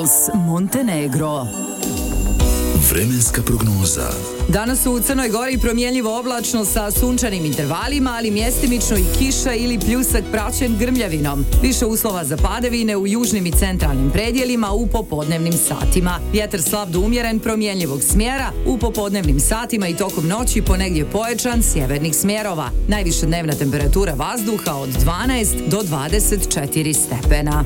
Montenegro. Vremenska prognoza. Danas u Crnoj Gori promjenljivo oblačno sa sunčanim intervalima, ali mjestimično i kiša ili pljusak praćen grmljavinom. Više uslova za padavine u južnim i centralnim predjelima u popodnevnim satima. Vjetar slab do umjeren promjenljivog smjera, u popodnevnim satima i tokom noći ponegdje pojačan sjevernih smjerova. Najviša dnevna temperatura vazduha od 12 do 24 stepena.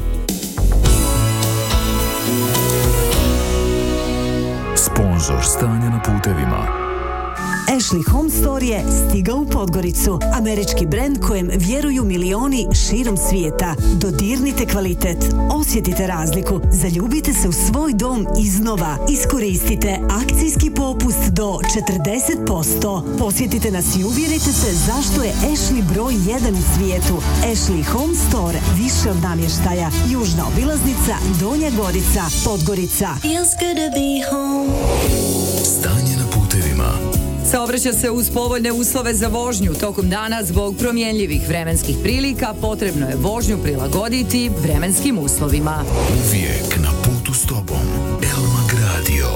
Sponzor stanja na putevima. Ashley Home Store je stigao u Podgoricu. Američki brend kojem vjeruju milioni širom svijeta. Dodirnite kvalitet, osjetite razliku, zaljubite se u svoj dom iznova. Iskoristite akcijski popust do 40%. Posjetite nas i uvjerite se zašto je Ashley broj 1 u svijetu. Ashley Home Store, više od namještaja. Južna obilaznica, Donja Gorica, Podgorica. Feels good to be home. Stanje na putevima. Saobraća se uz povoljne uslove za vožnju. Tokom dana zbog promjenljivih vremenskih prilika potrebno je vožnju prilagoditi vremenskim uslovima. Uvijek na putu s tobom. Elmag Radio.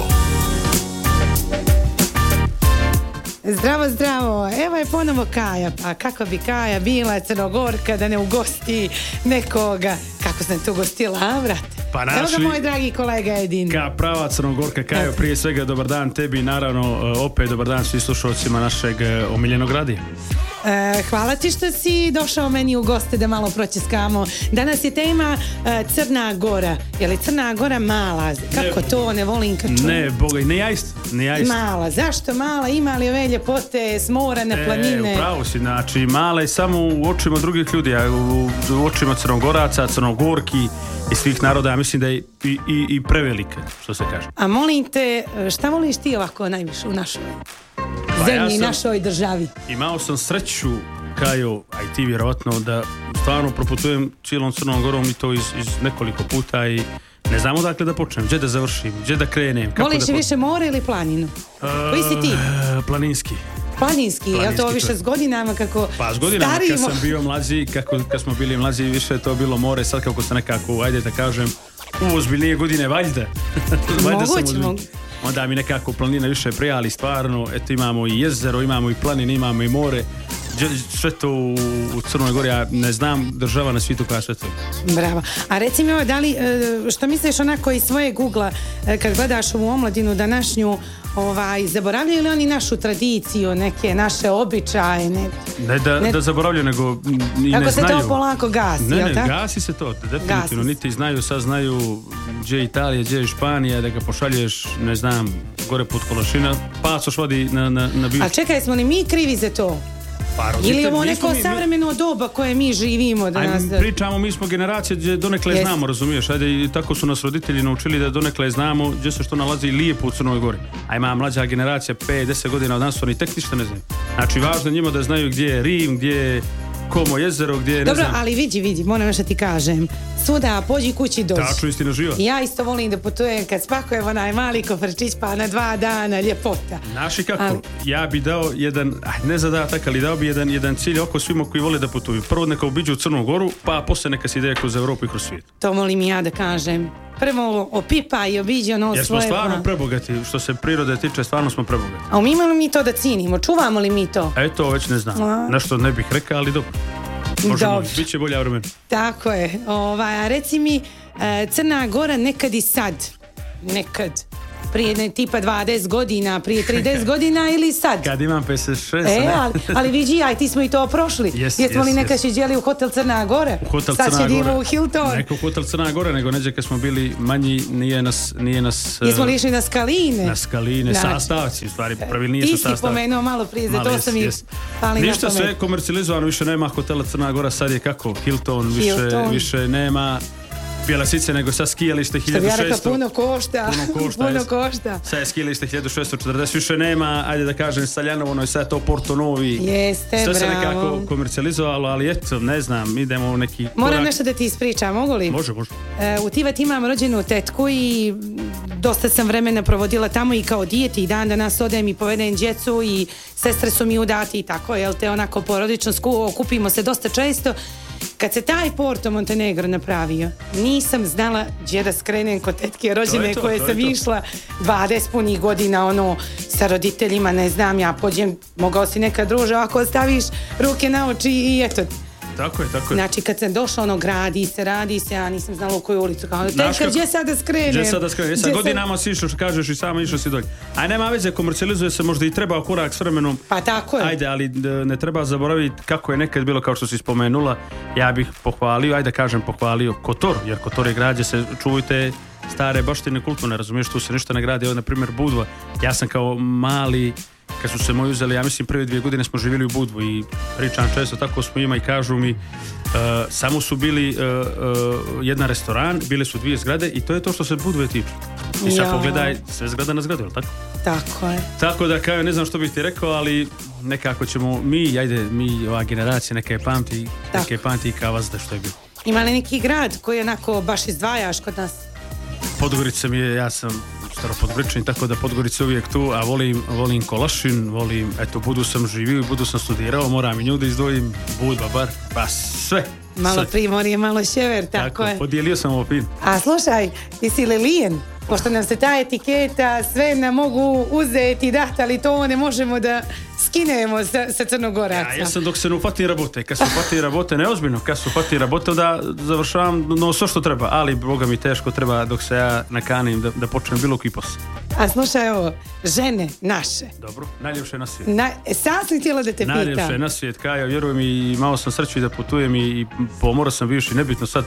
Zdravo, zdravo. Evo je ponovo Kaja. Pa kako bi Kaja bila Crnogorka da ne ugosti nekoga. Kako sam te ugostila, vrate? Pa evo ga moj dragi kolega Edin. Ka prava Crnogorka Kajo, prije svega dobar dan tebi i naravno opet dobar dan svim slušalcima našeg omiljenog radija. Hvala ti što si došao meni u goste da malo pročeskamo. Danas je tema Crna Gora. Je li Crna Gora mala? Kako to ne volim kad čujem? Ne, boga, ne ja isto. Mala, zašto mala? Ima li ove ljepote, smorane planine? Upravo si, znači mala je samo u očima drugih ljudi, a u očima Crnogoraca, Crnogorki i svih naroda, ja mislim da je i prevelika, što se kaže. A molim te, šta voliš ti ovako najviše u našoj zemlji, našoj državi? Imao sam sreću, Kajo, a i ti vjerovatno, da stvarno proputujem cijelom Crnom Gorom i to iz nekoliko puta i ne znam odakle da počnem, gdje da završim, gdje da krenem. Voliš više more ili planinu? Koji si ti? Planinski, je to više s godinama kako starimo? Pa s godinama kad sam bio mlađi, kad smo bili mlađi više je to bilo more, sad kako se nekako, ajde da kažem, u ozbiljnije godine valjda. Moguće. Onda mi nekako planina više prijali stvarno, eto imamo i jezero, imamo i planine, imamo i more. Sve to u Crnoj Gori, ja ne znam država na svijetu koja sve to. Bravo. A reci mi ovo, da li, što misliš onako iz svoje Google-a, kad gledaš ovu omladinu današnju, zaboravljaju li oni našu tradiciju, neke naše običaje? Da zaboravljaju, nego i kako ne znaju. Kako se to polako gasi, ne, tako? Gasi se to, definitivno. Niti znaju, sad znaju gdje je Italija, gdje je Španija, da ga pošalješ, ne znam, gore put Kološina, pasoš vodi na bivšu. A čekaj, smo li mi krivi za to? Ili ovo neko savremeno doba koje mi živimo da nas... Pričamo, mi smo generacije gdje donekle znamo, razumiješ, ajde i tako su nas roditelji naučili da donekle znamo gdje se što nalazi lijepo u Crnoj Gori. A ima mlađa generacija 5-10 godina od nas, oni tek ništa ne znaju. Znači važno njima da znaju gdje je Rim, gdje je Komo jezero, gdje je... Dobro, ali vidi, moram nešto ti kažem. Svuda, pođi kući dođi. Tačno, istina živa. Ja isto volim da putujem kad spakujem onaj mali koferčić pa na 2 dana, ljepota. Znaš i kako, ja bi dao jedan, ne zadatak, ali dao bi jedan cilj oko svima koji vole da putuju. Prvo neka obiđu Crnu Goru, pa poslije neka se ide kroz Evropu i kroz svijet. To volim ja da kažem. Prvo opipa i obiđi ono svoje... Jer smo stvarno prebogati, što se prirode tiče, stvarno smo prebogati. A umimo li mi to da cinimo? Čuvamo li mi to? To već ne znam. Nešto ne bih rekao, ali dobro. Možemo, bit će bolja vremena. Tako je. A reci mi, Crna Gora nekad i sad, prije tipa 20 godina, prije 30 godina ili sad? Kad imam 56. Ali vidi, ti smo i to prošli. Jesmo li nekad šeđeli u hotel Crna Gora? U hotel sad Crna Gora. u Hilton. Neko hotel Crna Gora, nego neđe kad smo bili manji, nije nas... Jesmo li išli na Skaline? Na Skaline, sastavci, u stvari, pravilnije su sastavci. Ti si pomenuo malo prije, za to sam i pali na ništa, pamet. sve komercijalizovano, više nema hotela Crna Gora, sad je kako? Hilton. Više nema... Bjelasice, nego sad skijalište 1600. Ja rekao, puno košta. Sad je skijalište 1640, više nema, ajde da kažem, Saljanovo, ono je sad to Porto Novi. Jeste, sve bravo. Se nekako komercijalizovalo, ali eto, ne znam, idemo u neki... Moram nešto da ti ispričam, mogu li? Može. U Tivati imam rođenu tetku i dosta sam vremena provodila tamo i kao dijete i dan danas odem i povedem djecu i sestre su mi udati i tako, jel te, onako porodično okupimo se dosta često. kad se taj Porto Montenegro napravio, nisam znala gdje da skrenem kod tetke rođene koje sam išla 20 punih godina sa roditeljima, ne znam, ja pođem, mogao si nekad druže, ako ostaviš ruke na oči i eto. Tako je. Znači kad sam došla, radi se, ja nisam znala u koju ulicu. Tetka, gdje sad da skrenem? Sad godinama si išao, kažeš i sama išao si dolje. Aj, nema veze, komercijalizuje se, možda i treba korak s vremenom. Pa tako je. Ajde, ali ne treba zaboraviti kako je nekad bilo, kao što si spomenula. Ja bih pohvalio Kotor, jer Kotor je grad gdje se čuvajte stare baštine kulturne, razumiješ, tu se ništa ne gradi. Evo, na primjer, Budva. Ja sam kao mali, kad su se moji uzeli, ja mislim prve 2 godine smo živjeli u Budvu i pričam često tako s mojima i kažu mi samo su bili jedan restoran, bile su 2 zgrade i to je to što se Budve tiče. I sad pogledaj sve zgrada na zgradu, tako? Tako je. Tako da kao, ne znam što bih ti rekao, ali nekako ćemo mi ova generacija neka je pamti kao vazda što je bilo. Ima li neki grad koji onako baš izdvajaš kod nas? Podgorica mi je, ja sam staropodgoričan, tako da Podgorica uvijek tu, a volim Kolašin, Budu sam živio i Budu sam studirao, moram i nju da izdvojim, Budva bar, pa sve. Malo Primorje, malo Sjever, tako je. Podijelio sam ovo fin. A slušaj, ti si Lilijen, pošto nam se ta etiketa, sve nam mogu uzeti i dati, ali to ne možemo da skinemo sa Crnogoraca. Ja sam dok se ne upati rabote, kad se upati rabote, neozbiljno, kad se upati rabote, da završavam sve što treba, ali Boga mi teško treba dok se ja nakanim da počnem bilo koji posao. A slušaj ovo, žene naše. Dobro, najljepše na svijet. Sam sam htjela da te pitam. Najljepše na svijet, Kaja, vjerujem i malo sam sreću da putujem i pomorao sam bivši, nebitno sad.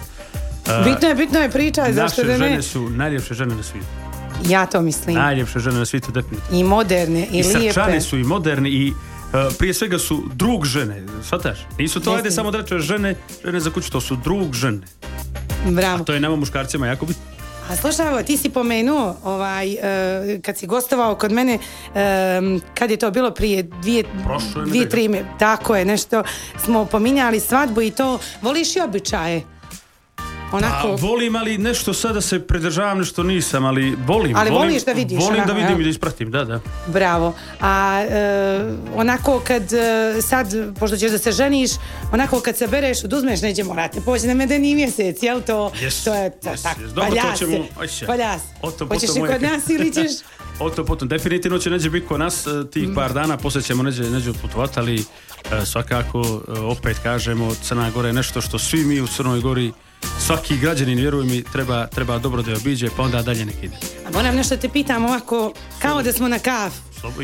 Bitno je priča, zašto da ne? Naše žene su najljepše žene na svijetu. Ja to mislim. Najljepše žene na svijetu, definitivno. I moderne, i lijepe. I srčane su i moderni i prije svega su drug žene, shvataš? Nisu to, ajde samo da rečeš žene za kuću, to su drug žene. Bravo. A to je nama muškarcima jako bitno. A slušaj, ti si pomenuo kad si gostovao kod mene, kad je to bilo prije 2-3, tako je, nešto smo pominjali svadbu i to, voliš i običaje? Onako... volim, ali nešto sada se pridržavam, nešto nisam, ali volim. Ali voliš da vidiš? Volim da vidim i da ispratim, da. Bravo. A onako kad sad, pošto ćeš da se ženiš, onako kad se bereš, oduzmeš, neće morate poći na medeni mjesec, jel to? To je tako, palja se. Hoćeš i kod nas ili ćeš? Potom, definitivno će neđe biti kod nas tih par dana, poslije ćemo neđe otputovati, ali svakako, opet kažemo, Crna Gora je nešto što svi mi u Crnoj Gori, svaki građanin, vjeruj mi, treba dobro da je obiđe, pa onda dalje nek ide. A moram nešto te pitam ovako, kao da smo na kafu.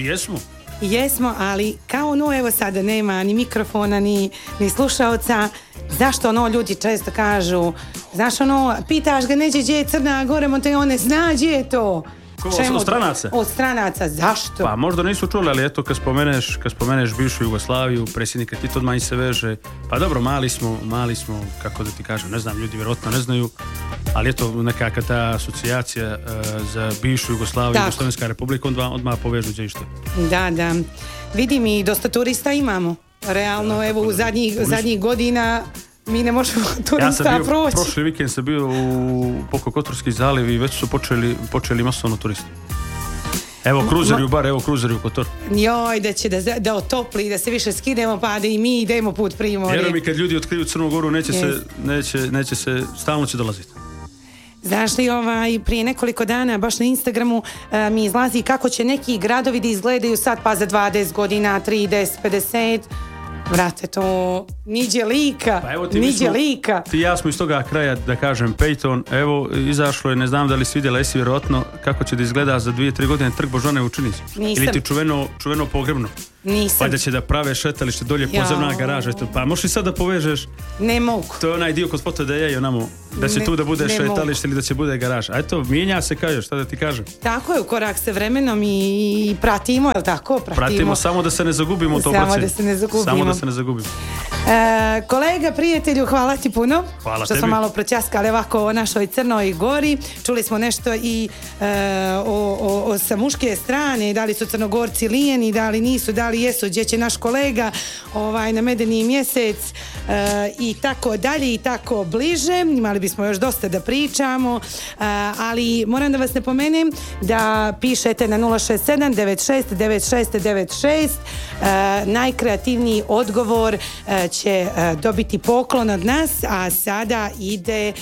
Jesmo, ali kao evo sada nema ni mikrofona, ni slušaoca. Zašto ljudi često kažu, znaš pitaš ga neđe gdje je Crna Gora, on ne zna gdje je to. Od stranaca? Od stranaca, zašto? Pa možda nisu čuli, ali eto kad spomeneš bivšu Jugoslaviju, predsjednika Tito odmah i se veže, pa dobro, mali smo, kako da ti kažem, ne znam, ljudi vjerojatno ne znaju, ali eto nekakva ta asocijacija za bivšu Jugoslaviju, Jugoslovenska republika, odmah povežu gdje ište. Da, vidim i dosta turista imamo, realno, evo u zadnjih godina mi ne možemo turista proći. Prošli vikend sam bio u Kotorski zaliv i već su počeli masovno turisti. Evo kruzeri u Kotor. Joj, da će da otopli, da se više skinemo, pa da i mi idemo put Primorje. Vjerujem mi, kad ljudi otkriju Crnu Goru, neće se, stalno će dolaziti. Znaš li, prije nekoliko dana baš na Instagramu mi izlazi kako će neki gradovi da izgledaju sad pa za 20 godina, 30, 50. Vrate, to niđe lika, lika. Ti i ja smo iz toga kraja, da kažem, Peyton, evo, izašlo je, ne znam da li si vidjela, jesi vjerojatno, kako će da izgleda za 2-3 godine Trg Božone u Činici. Nisam. Ili ti čuveno pogrebno. Nisam. Pa da će da prave šetalište dolje, podzemna garaža. Pa možeš li sad da povežeš? Ne mogu. To je onaj dio kod fotodeja i onamo, da će tu da bude šetalište ili da će bude garaža. A eto, mijenja se, kažeš, šta da ti kažem. Tako je, u korak sa vremenom i pratimo, je li tako? Pratimo, samo da se ne zagubimo u to Samo da se ne zagubimo. Kolega, prijatelju, hvala ti puno. Hvala što tebi. smo malo proćaskali ovako o našoj Crnoj Gori. Čuli smo nešto i sa muške strane, da li su Crnogorci lijeni, da li nisu, da li jesu, gdje će naš kolega na medeni mjesec i tako dalje i tako bliže. Imali bismo još dosta da pričamo, ali moram da vas napomenem da pišete na 067 96 96 96. Najkreativniji odgovor će dobiti poklon od nas, a sada ide